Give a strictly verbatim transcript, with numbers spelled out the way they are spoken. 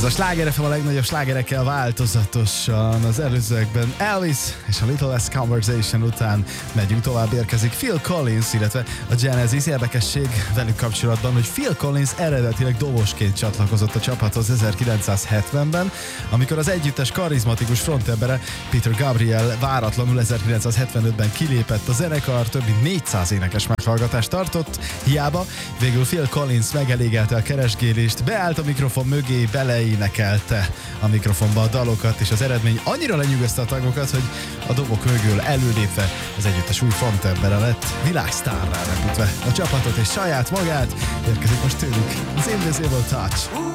Ez a Sláger ef em a legnagyobb slágerekkel változatosan. Az előzőekben Elvis és a Little Less Conversation után megyünk tovább, érkezik Phil Collins, illetve a Genesis. Érdekesség velük kapcsolatban, hogy Phil Collins eredetileg dobosként csatlakozott a csapathoz ezerkilencszázhetvenben, amikor az együttes karizmatikus frontembere Peter Gabriel váratlanul ezerkilencszázhetvenötben kilépett a zenekar, több mint négyszáz énekes meghallgatást tartott, hiába végül Phil Collins megelégelte a keresgélést, beállt a mikrofon mögé, beleénekelte a mikrofonba a dalokat, és az eredmény annyira lenyűgözte a tagokat, hogy a dobok mögül előlépve az együttes új frontembere lett, világsztárrá repítve a csapatot és saját magát. Érkezik most tőlük az Invisible Touch.